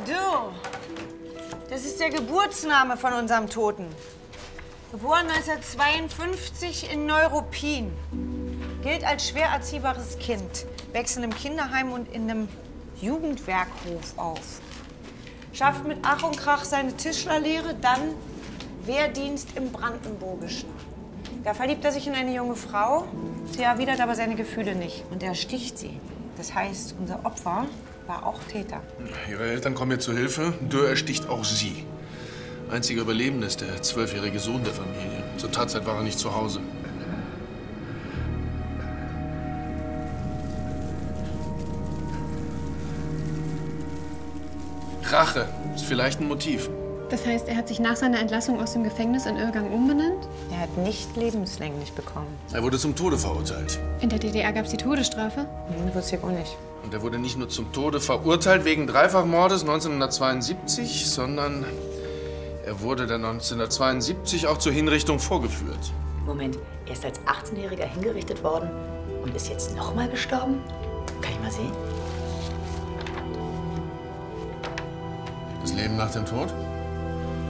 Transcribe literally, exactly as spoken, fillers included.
Du, das ist der Geburtsname von unserem Toten. Geboren neunzehnhundertzweiundfünfzig in Neuruppin. Gilt als schwer erziehbares Kind. Wächst in einem Kinderheim und in einem Jugendwerkhof auf. Schafft mit Ach und Krach seine Tischlerlehre, dann Wehrdienst im Brandenburgischen. Da verliebt er sich in eine junge Frau. Sie erwidert aber seine Gefühle nicht. Und er sticht sie. Das heißt, unser Opfer war auch Täter. Ihre Eltern kommen ihr zu Hilfe. Dürr ersticht auch sie. Einziger Überlebende ist der zwölfjährige Sohn der Familie. Zur Tatzeit war er nicht zu Hause. Rache ist vielleicht ein Motiv. Das heißt, er hat sich nach seiner Entlassung aus dem Gefängnis in Irrgang umbenannt? Er hat nicht lebenslänglich bekommen. Er wurde zum Tode verurteilt. In der D D R gab es die Todesstrafe? Hm, wusste ich auch nicht. Und er wurde nicht nur zum Tode verurteilt wegen Dreifachmordes neunzehnhundertzweiundsiebzig, sondern er wurde dann neunzehnhundertzweiundsiebzig auch zur Hinrichtung vorgeführt. Moment, er ist als achtzehnjähriger hingerichtet worden und ist jetzt noch mal gestorben? Kann ich mal sehen? Das Leben nach dem Tod?